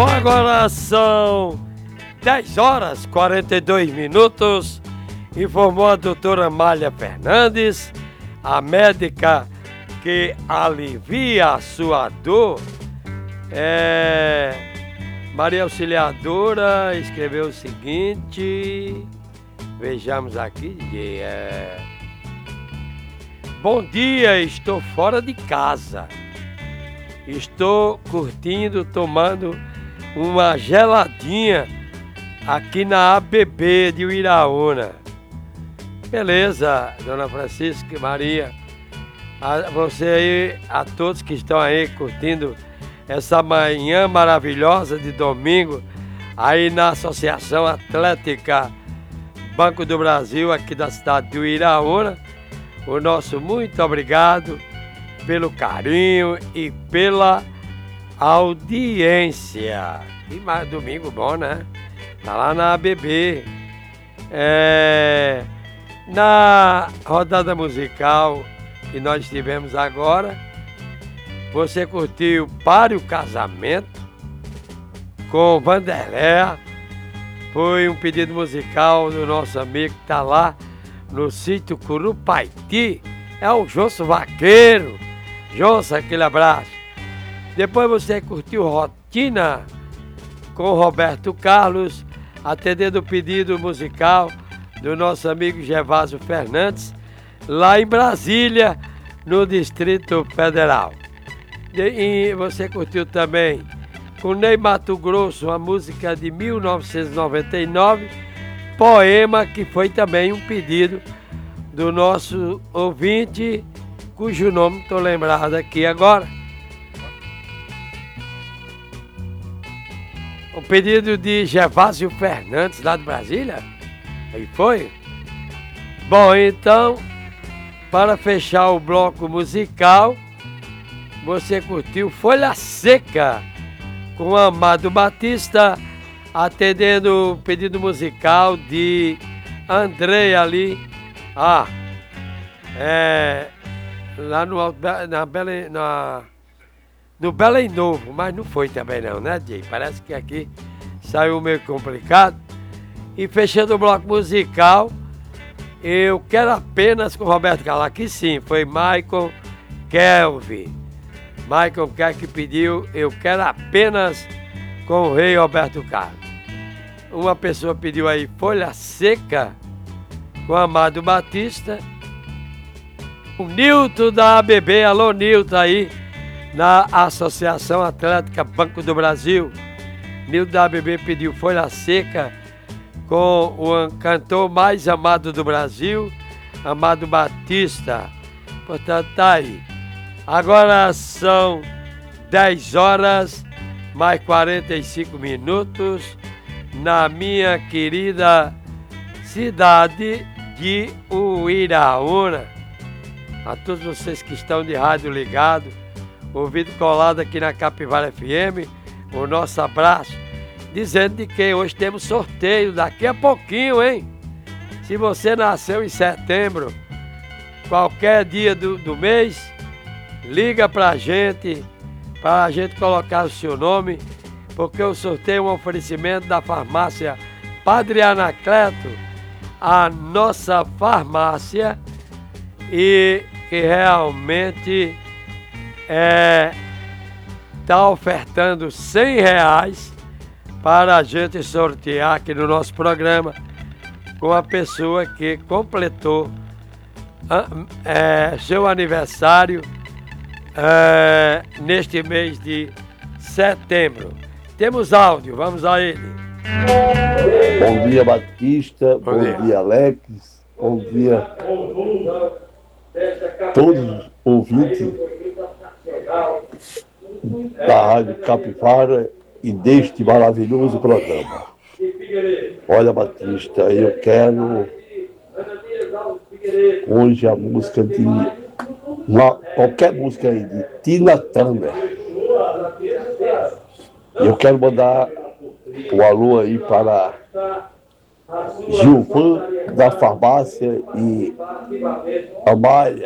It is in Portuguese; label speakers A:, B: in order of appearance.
A: Bom, agora são 10 horas 42 minutos. Informou a doutora Mália Fernandes, a médica que alivia a sua dor. Maria Auxiliadora escreveu o seguinte, vejamos aqui, bom dia, estou fora de casa, estou curtindo, tomando uma geladinha aqui na ABB de Uiraúna. Beleza, dona Francisca e Maria, a você aí, a todos que estão aí curtindo essa manhã maravilhosa de domingo, aí na Associação Atlética Banco do Brasil, aqui da cidade de Uiraúna, o nosso muito obrigado pelo carinho e pela audiência. E mais domingo bom, né? Tá lá na ABB. Na rodada musical que nós tivemos agora, você curtiu Pare o Casamento com Vanderléa. Foi um pedido musical do nosso amigo que tá lá no sítio Curupaiti. É o Josso Vaqueiro. Josso, aquele abraço. Depois você curtiu Rotina com Roberto Carlos, atendendo o pedido musical do nosso amigo Gervásio Fernandes, lá em Brasília, no Distrito Federal. E você curtiu também com Ney Matogrosso, uma música de 1999, Poema, que foi também um pedido do nosso ouvinte, cujo nome estou lembrado aqui agora. O pedido de Gervásio Fernandes, lá de Brasília. Aí foi? Bom, então, para fechar o bloco musical, você curtiu Folha Seca com Amado Batista, atendendo o pedido musical de Andrei ali. Lá no Belém Novo, mas não foi também não, né, Jay? Parece que aqui saiu meio complicado. E fechando o bloco musical, Eu Quero Apenas com Roberto Carlos. Aqui sim, foi Michael Kelvin. Michael Kelvin que pediu Eu Quero Apenas com o rei Roberto Carlos. Uma pessoa pediu aí Folha Seca com Amado Batista. O Nilton da ABB, alô Nilton aí, na Associação Atlética Banco do Brasil. Nilton da ABB pediu Folha Seca com o cantor mais amado do Brasil, Amado Batista. Portanto, tá aí. Agora são 10 horas mais 45 minutos na minha querida cidade de Uiraúna. A todos vocês que estão de rádio ligado, ouvido colado aqui na Capivara FM, o nosso abraço, dizendo de que hoje temos sorteio daqui a pouquinho, hein? Se você nasceu em setembro, qualquer dia do mês, liga pra gente colocar o seu nome, porque o sorteio é um oferecimento da farmácia Padre Anacleto, a nossa farmácia, e que realmente está ofertando R$100 para a gente sortear aqui no nosso programa com a pessoa que completou seu aniversário neste mês de setembro. Temos áudio, vamos a ele.
B: Bom dia, Batista. Bom dia, Alex. Bom dia todos os ouvintes da Rádio Capivara e deste maravilhoso programa. Olha, Batista, eu quero hoje a música de qualquer música aí de Tina Turner. Eu quero mandar o alô aí para Gilvan da farmácia e Amália